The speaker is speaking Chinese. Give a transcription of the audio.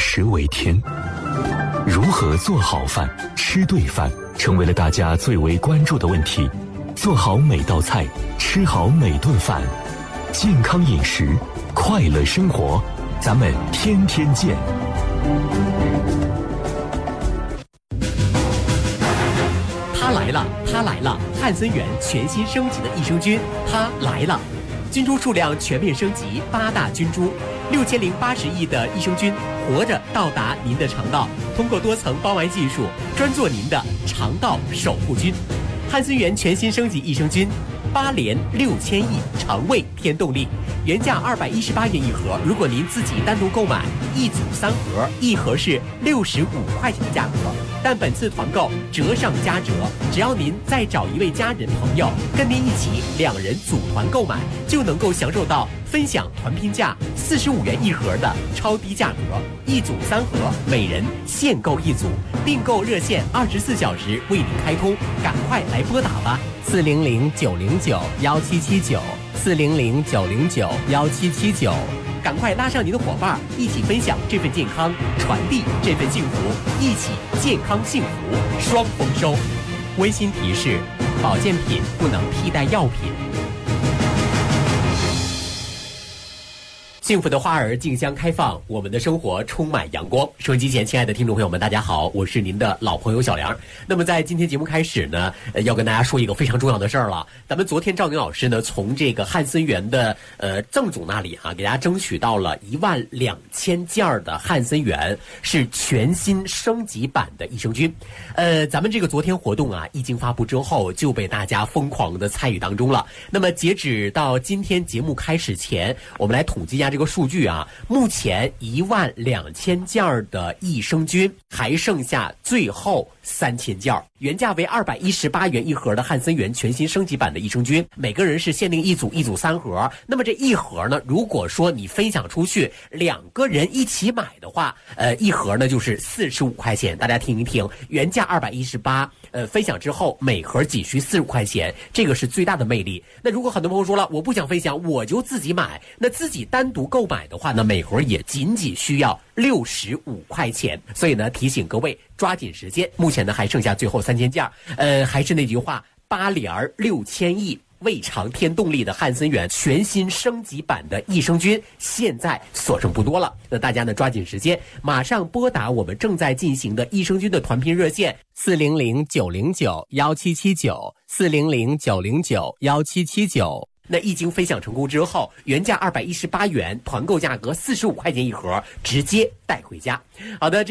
食为天。如何做好饭、吃对饭，成为了大家最为关注的问题。做好每道菜，吃好每顿饭，健康饮食，快乐生活，咱们天天见。 它来了，它来了！汉森源全新升级的益生菌，它来了！菌株数量全面升级，8大菌株，6080亿的益生菌，活着到达您的肠道，通过多层包埋技术，专做您的肠道守护菌。汉森源全新升级益生菌，8连6000亿肠胃添动力，原价218元一盒，如果您自己单独购买一组3盒，一盒是65块钱的价格。但本次团购折上加折，只要您再找一位家人朋友跟您一起2人组团购买，就能够享受到分享团拼价45元一盒的超低价格，一组3盒，每人限购一组，订购热线24小时为您开通，赶快来拨打吧，400-909-1779，400-909-1779，赶快拉上您的伙伴，一起分享这份健康，传递这份幸福，一起健康幸福双丰收。温馨提示：保健品不能替代药品。幸福的花儿竞相开放，我们的生活充满阳光。收音机前亲爱的听众朋友们，大家好，我是您的老朋友小梁。那么在今天节目开始呢，要跟大家说一个非常重要的事儿了。咱们昨天赵宁老师呢，从这个汉森源的郑总那里给大家争取到了12000件的汉森源，是全新升级版的益生菌。咱们这个昨天活动一经发布之后，就被大家疯狂的参与当中了。那么截止到今天节目开始前，我们来统计一下这个数据目前12000件的益生菌还剩下最后3000件，原价为218元一盒的汉森源全新升级版的益生菌，每个人是限定一组3盒。那么这一盒呢，如果说你分享出去2个人一起买的话，一盒呢就是45块钱。大家听一听，原价218，分享之后每盒仅需45块钱，这个是最大的魅力。那如果很多朋友说了，我不想分享，我就自己买，那自己单独购买的话呢，每盒也仅需要65块钱。所以呢，提醒各位抓紧时间，目前呢还剩下最后3000件。还是那句话，8连6000亿胃肠添动力的汉森源全新升级版的益生菌，现在所剩不多了。那大家呢抓紧时间，马上拨打我们正在进行的益生菌的团拼热线400-909-1779，400-909-1779。那一经分享成功之后，原价218元，团购价格45块钱一盒，直接带回家。好的。